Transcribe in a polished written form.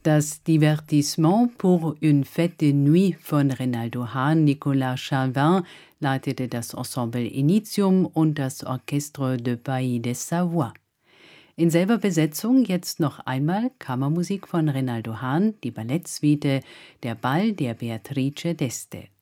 Das Divertissement pour une fête de nuit von Renaldo Hahn, Nicolas Chauvin leitete das Ensemble Initium und das Orchestre de Pays de Savoie. In selber Besetzung jetzt noch einmal Kammermusik von Renaldo Hahn, die Ballettsuite Der Ball der Beatrice d'Este.